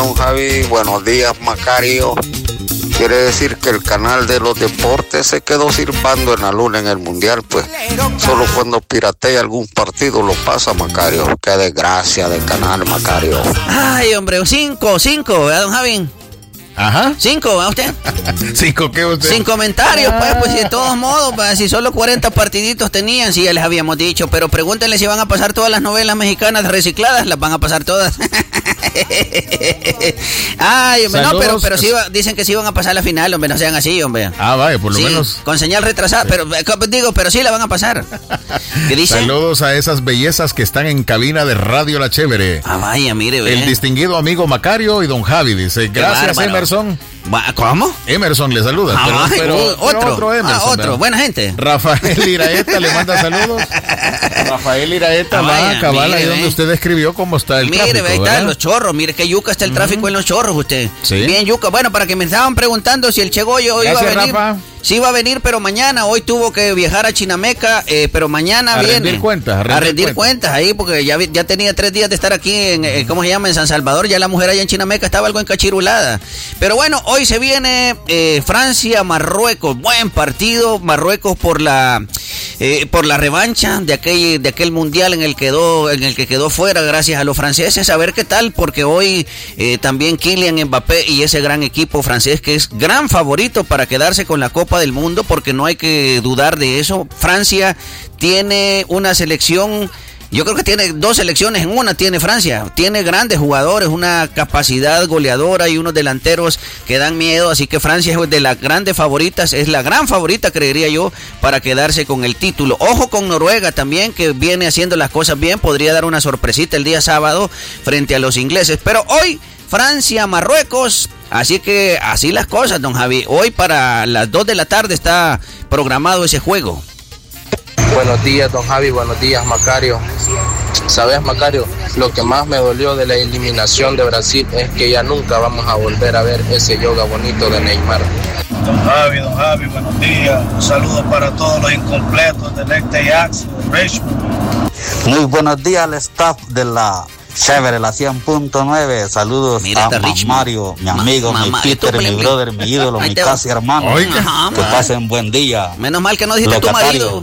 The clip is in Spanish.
Don Javi, buenos días, Macario. Quiere decir que el canal de los deportes se quedó silbando en la luna en el mundial, pues solo cuando piratea algún partido lo pasa, Macario. Qué desgracia de canal, Macario. Ay, hombre, 5, ¿verdad, don Javi? Ajá. 5, ¿verdad usted? ¿5 qué usted? Sin comentarios, pues de todos modos, pues, si solo 40 partiditos tenían, sí, ya les habíamos dicho, pero pregúntenle si van a pasar todas las novelas mexicanas recicladas, las van a pasar todas. Ay, hombre, saludos. No, pero sí dicen que sí van a pasar la final, hombre, no sean así, hombre. Ah, vaya, por lo menos. Con señal retrasada, pero sí la van a pasar. ¿Qué dice? Saludos a esas bellezas que están en cabina de Radio La Chévere. Ah, vaya, mire, ve. El distinguido amigo Macario y don Javi, dice. Gracias, Emerson. ¿Cómo? Emerson le saluda. Otro Emerson. Otro, buena gente. Rafael Iraeta le manda saludos. Rafael Iraeta va a cabal ahí donde usted escribió cómo está el tráfico. Mire, ahí están los chorros, mire que yuca está el tráfico en los chorros usted. Sí. Bien yuca, bueno, para que me estaban preguntando si el Che Goyo iba a venir. Rafa. Sí iba a venir, pero mañana, hoy tuvo que viajar a Chinameca, pero mañana viene. A rendir cuentas ahí, porque ya tenía 3 días de estar aquí en, ¿cómo se llama? En San Salvador, ya la mujer allá en Chinameca estaba algo encachirulada. Pero bueno, hoy se viene Francia-Marruecos, buen partido, Marruecos por la revancha de aquel mundial en el que quedó fuera gracias a los franceses, a ver qué tal, porque hoy también Kylian Mbappé y ese gran equipo francés que es gran favorito para quedarse con la Copa del Mundo, porque no hay que dudar de eso. Francia tiene una selección, yo creo que tiene 2 selecciones en una, tiene Francia, tiene grandes jugadores, una capacidad goleadora y unos delanteros que dan miedo, así que Francia es de las grandes favoritas, es la gran favorita, creería yo, para quedarse con el título. Ojo con Noruega también, que viene haciendo las cosas bien, podría dar una sorpresita el día sábado frente a los ingleses, pero hoy Francia, Marruecos, así que así las cosas, don Javi. Hoy para las 2 de la tarde está programado ese juego. Buenos días, don Javi, buenos días, Macario. ¿Sabes, Macario? Lo que más me dolió de la eliminación de Brasil es que ya nunca vamos a volver a ver ese yoga bonito de Neymar. Don Javi, buenos días. Un saludo para todos los incompletos de Necte y Axel, Muy buenos días al staff de la Chévere, la 100.9. Saludos a Mario, mi amigo, mi Peter, mi brother, mi ídolo, mi casi hermano. Que pasen buen día. Menos mal que no dijiste tu marido.